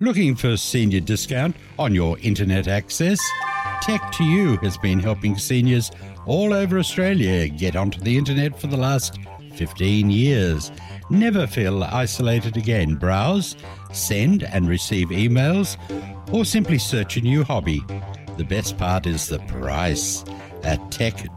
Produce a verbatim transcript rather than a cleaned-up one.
Looking for senior discount on your internet access? Tech to You has been helping seniors all over Australia get onto the internet for the last fifteen years. Never feel isolated again. Browse, send and receive emails, or simply search a new hobby. The best part is the price. At Tech